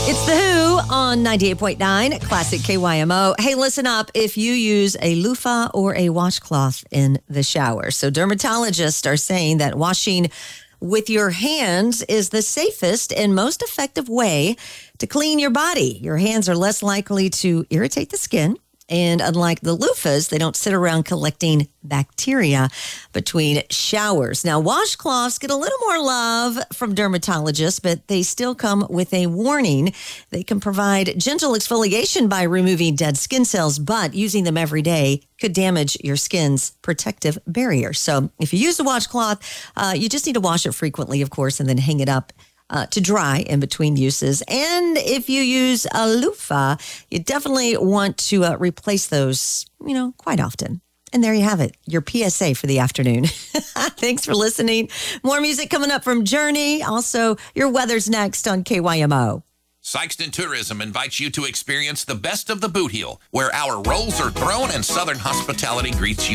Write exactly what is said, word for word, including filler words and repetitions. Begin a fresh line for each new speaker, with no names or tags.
It's The Who on ninety-eight point nine Classic K Y M O. Hey, listen up if you use a loofah or a washcloth in the shower. So dermatologists are saying that washing with your hands is the safest and most effective way to clean your body. Your hands are less likely to irritate the skin. And unlike the loofahs, they don't sit around collecting bacteria between showers. Now, washcloths get a little more love from dermatologists, but they still come with a warning. They can provide gentle exfoliation by removing dead skin cells, but using them every day could damage your skin's protective barrier. So if you use a washcloth, uh, you just need to wash it frequently, of course, and then hang it up Uh, to dry in between uses. And if you use a loofah, you definitely want to uh, replace those, you know, quite often. And there you have it, your P S A for the afternoon. Thanks for listening. More music coming up from Journey. Also, your weather's next on K Y M O.
Sikeston Tourism invites you to experience the best of the Boot Heel, where our rolls are thrown and Southern hospitality greets you